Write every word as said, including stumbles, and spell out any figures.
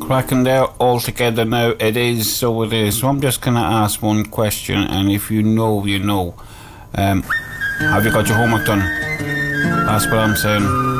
cracking there all together now. It is, so it is. So I'm just going to ask one question, and if you know, you know. Um, have you got your homework done? That's what I'm saying.